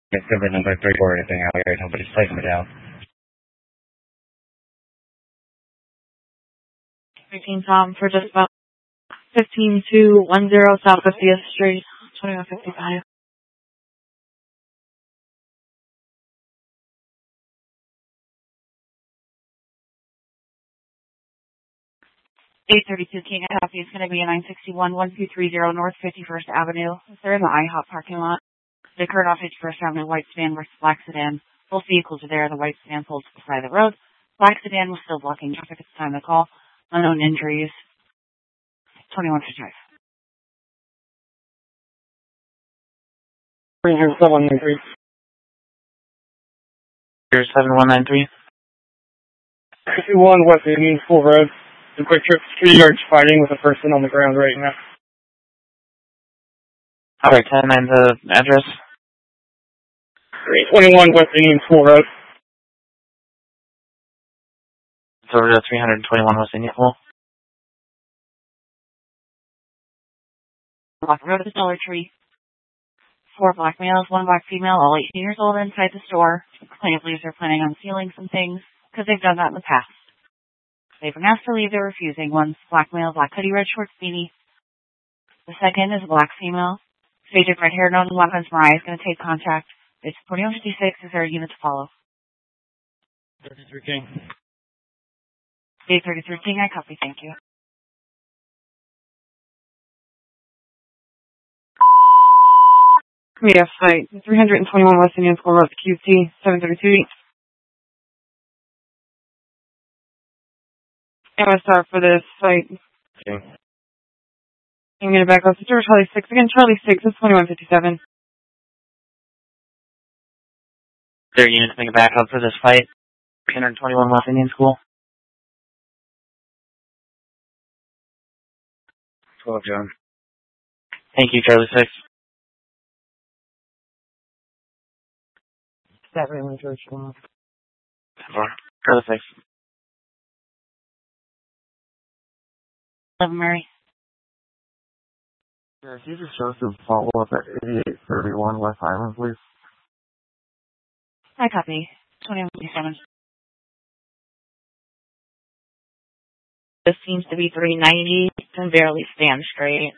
It's covered number 3 or anything out here. Nobody's taking me down. 13 Tom for just about 15210 South 50th Street, 2155. 832 King Coffee is going to be a 961-1230 North 51st Avenue. They're in the IHOP parking lot. They occurred off 51st Avenue, white sedan versus black sedan. Both vehicles are there. The white sedan pulled to the side of the road. Black sedan was still blocking traffic at the time of the call. Unknown injuries. 2155. 7193. 7193. 51 West Indian School Road. The quick trip, 3 yards fighting with a person on the ground right now. Alright, 10 and the address. 321 West Indian School Road. It's over to 321 West Indian School. Block Road at the Dollar Tree. 4 black males, 1 black female, all 18 years old inside the store. Plaintiff believes they're planning on stealing some things, because they've done that in the past. They've been asked to leave, they're refusing. One's black male, black hoodie, red shorts, beanie. The second is a black female. Faded red hair, known weapons. Mariah is going to take contact. It's 4156. Is there a unit to follow? 33 King. 833 King, I copy, thank you. Media site, 321 West Indian School Road, QC, 732. MSR for this site. Okay. I'm going to back up to Charlie 6. Again, Charlie 6 is 2157. Is there a unit to make a backup for this fight? 321 West Indian School. 12 John. Thank you, Charlie 6. That really George. Charlie 6. 11 Mary. Yeah, if you just show some follow-up at 8831 West Island, please. I copy. 2157. This seems to be 390. Can barely stand straight.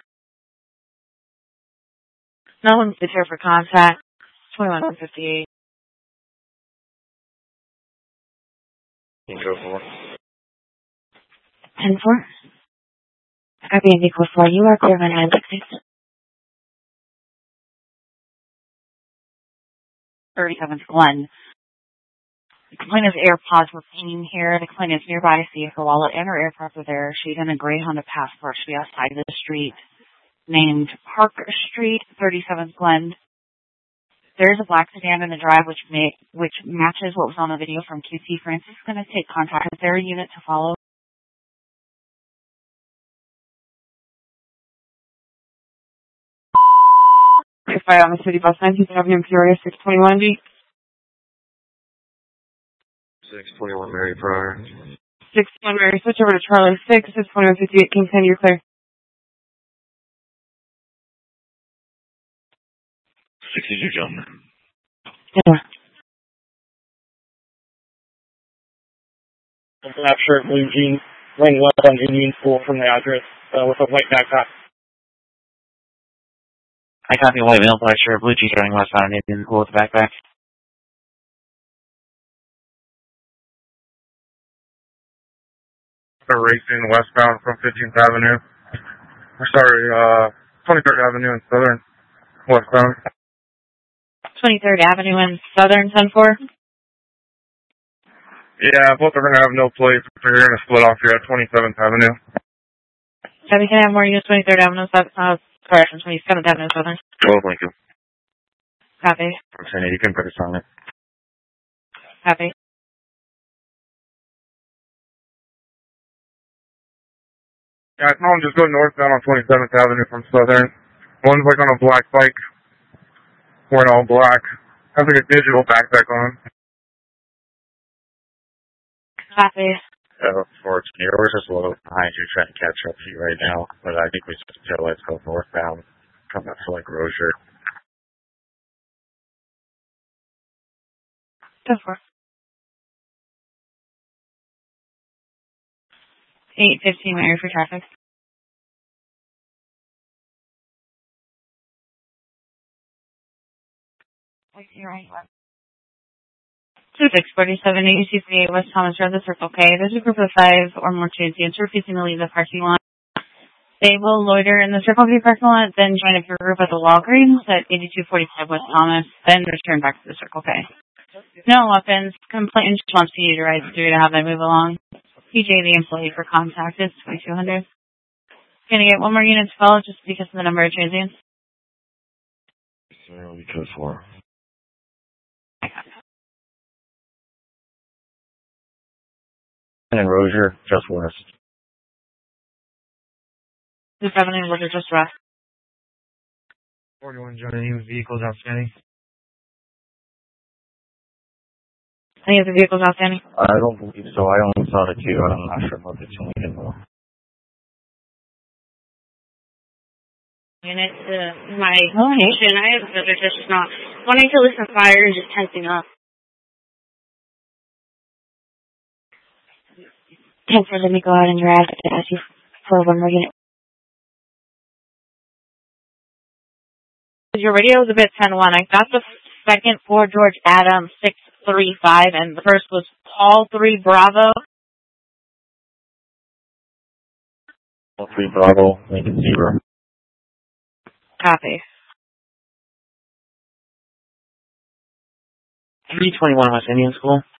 No one's here for contact. 2158. You can go for it. 10-4. Copy and equal 4. You are clear on 966. 37th Glen. The complainant's AirPods were pinging here. The complainant's nearby. See if her wallet and her AirPods are there. She's in a gray Honda Passport. She'll be outside of the street named Park Street, 37th Glen. There's a black sedan in the drive which matches what was on the video from QC. Francis is going to take contact. Is there a unit to follow? If I on the city bus, 19th Avenue, Peoria, 621 B. 621 Mary Pryor. 61 Mary, switch over to Charlie 6. It's 2158 King 10, you're clear. 62 John. Yeah. Black shirt, blue jeans, running left on Indian School from the address with a white backpack. I copy a white male, black shirt, blue jeans, running westbound Indian School with a backpack. They're racing westbound from 15th Avenue. 23rd Avenue and Southern westbound. 23rd Avenue and Southern 10-4. Yeah, both are going to have no plates. They're going to split off here at 27th Avenue. Can I have more units 23rd Avenue, correction, 27th Avenue Southern? Oh, thank you. Copy. I'm saying you can put us on it. Copy. Yeah, I told them just go northbound on 27th Avenue from Southern. One's like on a black bike, wearing all black. Has like a digital backpack on. Copy. Unfortunately, we're just a little behind you trying to catch up to you right now, but I think we just feel let's go northbound, come up to like Rozier. Go for it. 8:15 Mary for traffic. You're right. 2647 UCCA West Thomas Road, the Circle K. There's a group of 5 or more transients refusing to leave the parking lot. They will loiter in the Circle K parking lot, then join a group at the Walgreens at 8245 West Thomas, then return back to the Circle K. No weapons. Complainant just wants you to ride through to have them move along. PJ, the employee for contact, is 2200. Gonna get 1 more unit to follow just because of the number of transients. 024. And Rozier, just west. The 7 and Rozier just west. 41 Johnny with vehicles outstanding. Any other vehicles outstanding? I don't believe so. I only saw the 2. I'm not sure about the 2 Lincoln though. Unit to my location. I have they're just not wanting to listen to fire and just tensing up. 10 for let me go out and drive to ask you for 1 more unit. Your radio is a bit 10-1. I got the second for George Adams 635, and the first was Paul 3 Bravo. Paul 3 Bravo, Lincoln 0. Copy. 321 West Indian School.